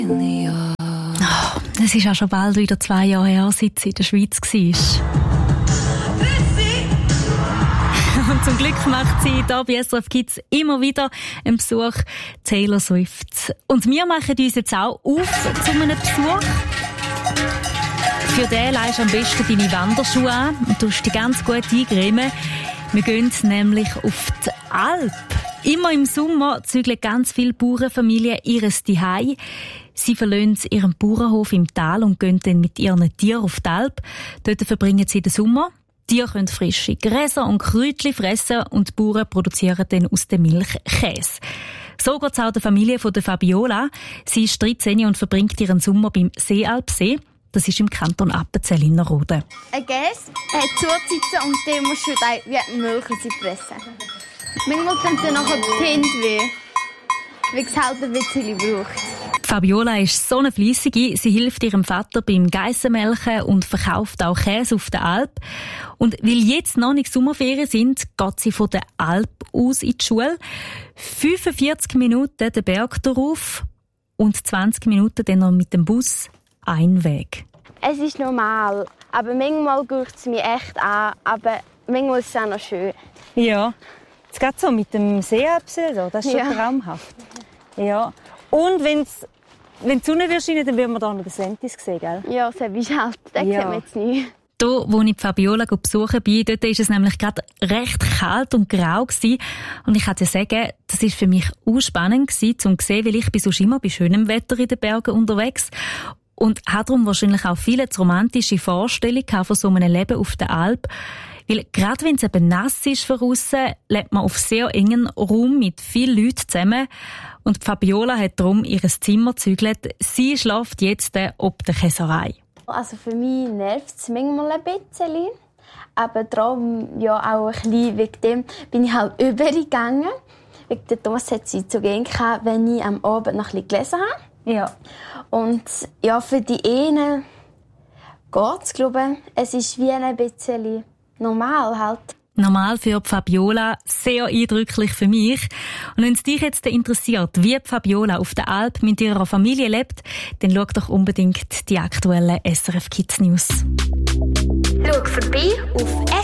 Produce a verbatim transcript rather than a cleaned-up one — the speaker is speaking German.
Oh, es ist auch schon bald wieder zwei Jahre her, seit sie in der Schweiz war. Und zum Glück macht sie hier bei S R F Kids immer wieder einen Besuch, Taylor Swift. Und wir machen uns jetzt auch auf zu einem Besuch. Für den leihst du am besten deine Wanderschuhe an und tust dich ganz gut eingremen. Wir gehen nämlich auf die Alp. Immer im Sommer zügeln ganz viele Bauernfamilien ihres Zuhause. Sie verlassen ihren Bauernhof im Tal und gehen dann mit ihren Tieren auf die Alp. Dort verbringen sie den Sommer. Die Tiere können frische Gräser und Kräutchen fressen und die Bauern produzieren dann aus der Milch Käse. So geht es auch der Familie von der Fabiola. Sie ist dreizehn und verbringt ihren Sommer beim Seealpsee. Das ist im Kanton Appenzell Innerrhoden. Ein Käse hat Zusätze und den musst du dann wie die Milch pressen. Manchmal kommt dann nachher die Hände weh, weil es halt ein bisschen braucht. Fabiola ist so eine Fleissige. Sie hilft ihrem Vater beim Geissenmelken und verkauft auch Käse auf der Alp. Und weil jetzt noch nicht Sommerferien sind, geht sie von der Alp aus in die Schule. fünfundvierzig Minuten den Berg darauf und zwanzig Minuten dann noch mit dem Bus ein Weg. Es ist normal, aber manchmal guckt es mich echt an, aber manchmal ist es auch noch schön. Ja, es geht so mit dem Seealpsee, das ist schon Ja. traumhaft. Ja. Und wenn's, wenn die Sonne wird scheinen, dann werden wir da noch den Sentis sehen, gell? Ja, das ist halt, das Ja. sieht man jetzt nicht. Hier, wo ich Fabiola besuchen bin, dort war es nämlich gerade recht kalt und grau gewesen. Und ich kann dir sagen, das war für mich auch spannend gewesen, um zu sehen, weil ich bin sonst immer bei schönem Wetter in den Bergen unterwegs und habe darum wahrscheinlich auch viele romantische Vorstellungen von so einem Leben auf der Alp. Weil gerade wenn es eben nass ist von aussen, lebt man auf sehr engen Raum mit vielen Leuten zusammen. Und Fabiola hat darum ihr Zimmer gezügelt. Sie schläft jetzt ob der Käserei. Also für mich nervt es manchmal ein bisschen. Aber darum, ja, auch ein bisschen wegen dem bin ich halt übergegangen. Wegen der Thomas hat sie zu gehen gehabt, wenn ich am Abend noch ein bisschen gelesen habe. Ja. Und ja, für die einen geht es, glaube ich. Es ist wie ein bisschen normal halt. Normal für Fabiola, sehr eindrücklich für mich. Und wenn es dich jetzt interessiert, wie Fabiola auf der Alp mit ihrer Familie lebt, dann schau doch unbedingt die aktuellen S R F Kids News. Schau vorbei auf